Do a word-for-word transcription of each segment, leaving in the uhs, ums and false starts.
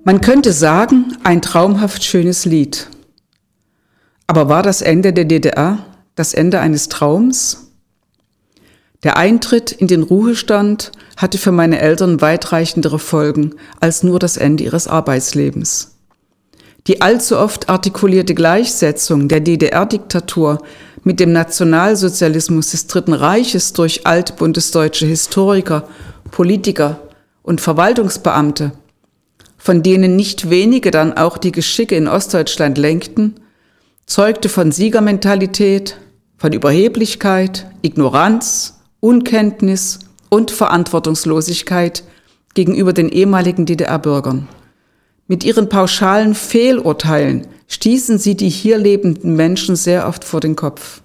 Man könnte sagen, ein traumhaft schönes Lied. Aber war das Ende der D D R das Ende eines Traums? Der Eintritt in den Ruhestand hatte für meine Eltern weitreichendere Folgen als nur das Ende ihres Arbeitslebens. Die allzu oft artikulierte Gleichsetzung der D D R-Diktatur mit dem Nationalsozialismus des Dritten Reiches durch altbundesdeutsche Historiker, Politiker und Verwaltungsbeamte, von denen nicht wenige dann auch die Geschicke in Ostdeutschland lenkten, zeugte von Siegermentalität, von Überheblichkeit, Ignoranz, Unkenntnis und Verantwortungslosigkeit gegenüber den ehemaligen D D R-Bürgern. Mit ihren pauschalen Fehlurteilen stießen sie die hier lebenden Menschen sehr oft vor den Kopf.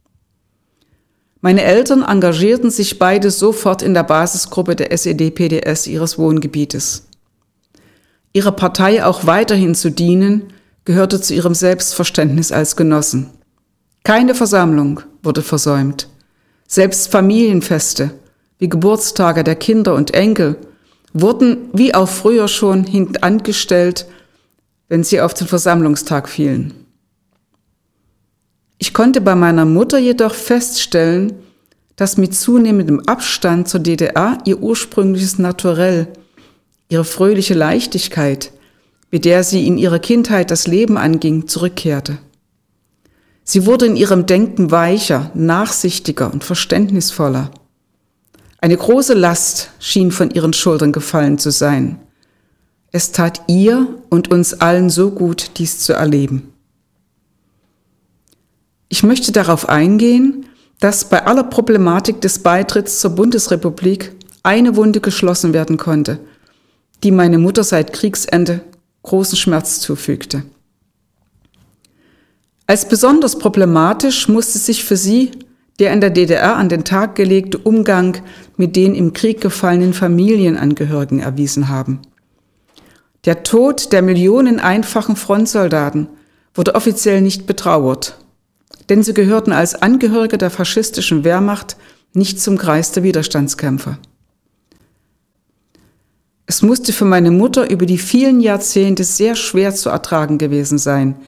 Meine Eltern engagierten sich beide sofort in der Basisgruppe der S E D P D S ihres Wohngebietes. Ihrer Partei auch weiterhin zu dienen, gehörte zu ihrem Selbstverständnis als Genossen. Keine Versammlung wurde versäumt. Selbst Familienfeste, wie Geburtstage der Kinder und Enkel, wurden, wie auch früher schon, hintangestellt, wenn sie auf den Versammlungstag fielen. Ich konnte bei meiner Mutter jedoch feststellen, dass mit zunehmendem Abstand zur D D R ihr ursprüngliches Naturell, ihre fröhliche Leichtigkeit, mit der sie in ihrer Kindheit das Leben anging, zurückkehrte. Sie wurde in ihrem Denken weicher, nachsichtiger und verständnisvoller. Eine große Last schien von ihren Schultern gefallen zu sein. Es tat ihr und uns allen so gut, dies zu erleben. Ich möchte darauf eingehen, dass bei aller Problematik des Beitritts zur Bundesrepublik eine Wunde geschlossen werden konnte, die meine Mutter seit Kriegsende großen Schmerz zufügte. Als besonders problematisch musste sich für sie der in der D D R an den Tag gelegte Umgang mit den im Krieg gefallenen Familienangehörigen erwiesen haben. Der Tod der Millionen einfachen Frontsoldaten wurde offiziell nicht betrauert, denn sie gehörten als Angehörige der faschistischen Wehrmacht nicht zum Kreis der Widerstandskämpfer. Es musste für meine Mutter über die vielen Jahrzehnte sehr schwer zu ertragen gewesen sein,